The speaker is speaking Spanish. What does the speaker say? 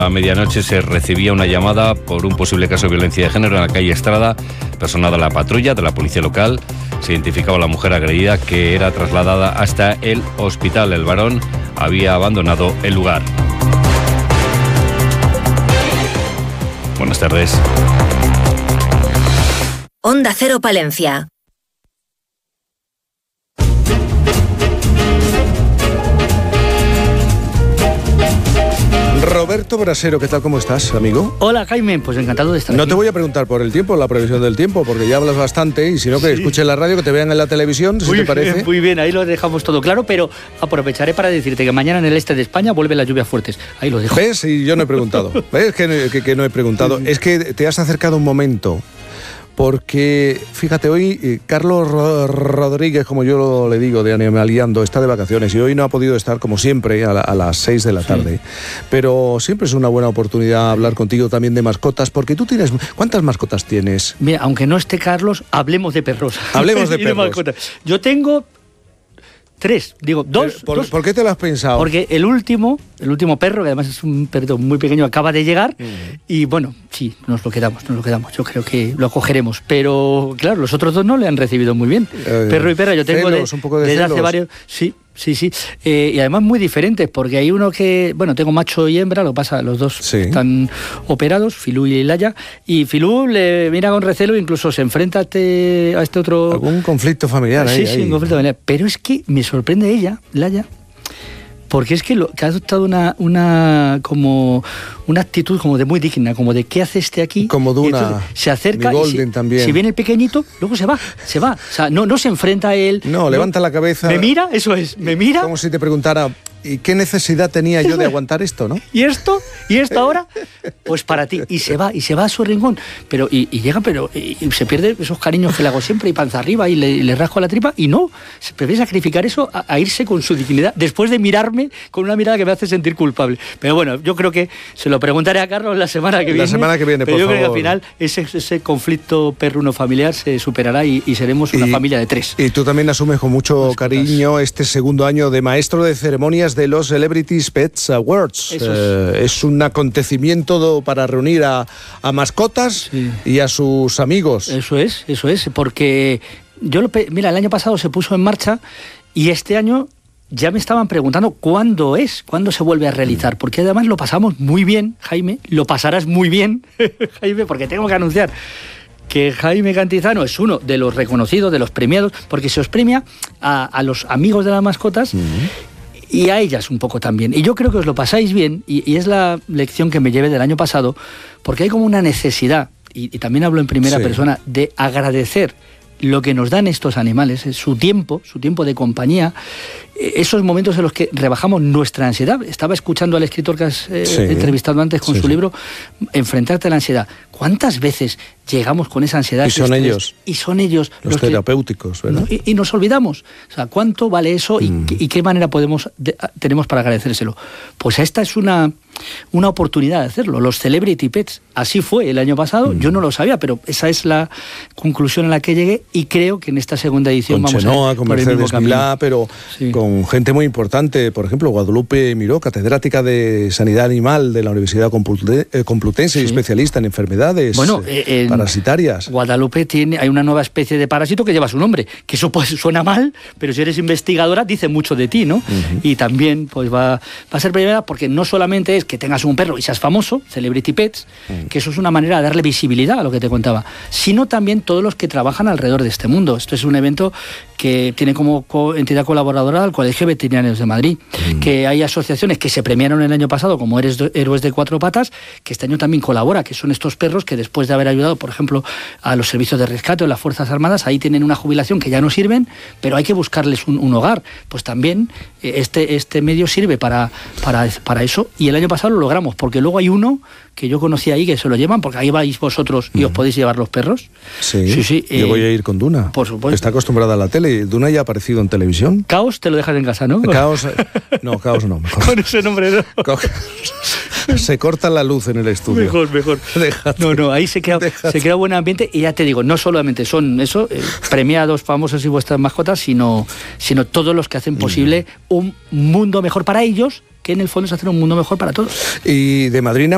A medianoche se recibía una llamada por un posible caso de violencia de género en la calle Estrada. Personada la patrulla de la policía local. Se identificaba a la mujer agredida, que era trasladada hasta el hospital. El varón había abandonado el lugar. Buenas tardes. Onda Cero Palencia. Roberto Brasero, ¿qué tal? ¿Cómo estás, amigo? Hola, Jaime, pues encantado de estar No aquí. te voy a preguntar por el tiempo, la previsión del tiempo, porque ya hablas bastante, y si no, que escuchen la radio, que te vean en la televisión, si te parece. Muy bien, ahí lo dejamos todo claro, pero aprovecharé para decirte que mañana en el este de España vuelven las lluvias fuertes. Ahí lo dejo. ¿Ves? Y yo no he preguntado. ¿Ves que no he preguntado? Es que te has acercado un momento. Porque, fíjate, hoy Carlos Rodríguez, como yo le digo, de Animaliando, está de vacaciones y hoy no ha podido estar, como siempre, a las 6 de la tarde. Pero siempre es una buena oportunidad hablar contigo también de mascotas, porque tú tienes... ¿Cuántas mascotas tienes? Mira, aunque no esté Carlos, hablemos de perros. Hablemos de perros. mascotas. Yo tengo 3, digo, dos. ¿Por qué te lo has pensado? Porque el último perro, que además es un perrito muy pequeño, acaba de llegar y bueno, sí, nos lo quedamos. Yo creo que lo acogeremos, pero claro, los otros dos no le han recibido muy bien. Perro y perra, yo tengo un poco de desde celos. hace varios... Sí. Y además muy diferentes, porque hay uno que, bueno, tengo macho y hembra, lo que pasa, los dos están operados, Filú y Laya, y Filú le mira con recelo, incluso se enfrenta a este otro... ¿Algún conflicto familiar ahí? Sí, un conflicto familiar. Pero es que me sorprende ella, Laya, porque es que ha adoptado una actitud como de muy digna, como de ¿qué hace este aquí? Como Duna. Entonces, se acerca Golden y también. si viene el pequeñito, luego se va. O sea, no se enfrenta a él. No, levanta la cabeza. Me mira, eso es, me mira. Como si te preguntara, ¿y qué necesidad tenía yo de aguantar esto, no? ¿Y esto ahora? Pues para ti. Y se va a su rincón. Y llega, y se pierde esos cariños que le hago siempre, y panza arriba, y le rasco la tripa, y no. Se prefiere sacrificar eso a irse con su dignidad, después de mirarme con una mirada que me hace sentir culpable. Pero bueno, yo creo que se lo preguntaré a Carlos la semana que viene. La semana que viene, pero por yo favor. creo que al final ese conflicto perruno familiar se superará y seremos una familia de 3. Y tú también asumes con mucho cariño este segundo año de maestro de ceremonias de los Celebrities Pets Awards. Es un acontecimiento para reunir a mascotas y a sus amigos. Eso es, porque mira, el año pasado se puso en marcha y este año ya me estaban preguntando cuándo se vuelve a realizar, porque además lo pasamos muy bien, Jaime, lo pasarás muy bien, Jaime, porque tengo que anunciar que Jaime Cantizano es uno de los reconocidos, de los premiados, porque se os premia a los amigos de las mascotas y a ellas un poco también. Y yo creo que os lo pasáis bien, y es la lección que me llevé del año pasado, porque hay como una necesidad, y también hablo en primera persona, de agradecer lo que nos dan estos animales, su tiempo de compañía, esos momentos en los que rebajamos nuestra ansiedad. Estaba escuchando al escritor que has entrevistado antes con su libro, Enfrentarte a la ansiedad. ¿Cuántas veces llegamos con esa ansiedad? Y son ellos los terapéuticos, ¿verdad? Y nos olvidamos. O sea, ¿cuánto vale eso y qué manera tenemos para agradecérselo? Pues esta es una oportunidad de hacerlo. Los Celebrity Pets, así fue el año pasado. Yo no lo sabía, pero esa es la conclusión a la que llegué, y creo que en esta segunda edición con vamos Chenoa, a con Mercedes Milá, pero con gente muy importante, por ejemplo, Guadalupe Miró, catedrática de Sanidad Animal de la Universidad Complutense y especialista en enfermedades parasitarias. Guadalupe hay una nueva especie de parásito que lleva su nombre, que eso pues suena mal, pero si eres investigadora dice mucho de ti, ¿no? Y también pues va a ser primera, porque no solamente es que tengas un perro y seas famoso, Celebrity Pets, que eso es una manera de darle visibilidad a lo que te contaba, sino también todos los que trabajan alrededor de este mundo. Esto es un evento que tiene como entidad colaboradora al Colegio de Veterinarios de Madrid, que hay asociaciones que se premiaron el año pasado como Héroes de Cuatro Patas, que este año también colabora, que son estos perros que después de haber ayudado, por ejemplo, a los servicios de rescate o las Fuerzas Armadas, ahí tienen una jubilación que ya no sirven, pero hay que buscarles un hogar. Pues también este medio sirve para eso, y el año pasado lo logramos, porque luego hay uno que yo conocí ahí, que se lo llevan, porque ahí vais vosotros y os podéis llevar los perros. Sí. Yo voy a ir con Duna. Por supuesto. Está acostumbrada a la tele. Duna ya ha aparecido en televisión. Caos te lo dejas en casa, ¿no? Caos no, mejor. Con ese nombre no. Se corta la luz en el estudio. Mejor. Déjate. No, ahí se crea buen ambiente, y ya te digo, no solamente son premiados, famosos y vuestras mascotas, sino todos los que hacen posible un mundo mejor para ellos, que en el fondo es hacer un mundo mejor para todos. Y de madrina